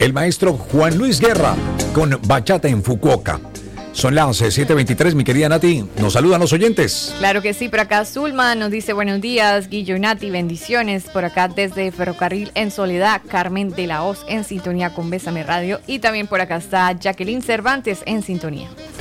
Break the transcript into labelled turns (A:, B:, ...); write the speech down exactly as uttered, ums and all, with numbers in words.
A: el maestro Juan Luis Guerra con Bachata en Fukuoka. Son las siete veintitrés, mi querida Nati. Nos saludan los oyentes.
B: Claro que sí, por acá Zulma nos dice buenos días, Guillo y Nati, bendiciones. Por acá desde Ferrocarril en Soledad, Carmen de la Hoz en sintonía con Bésame Radio. Y también por acá está Jacqueline Cervantes en sintonía.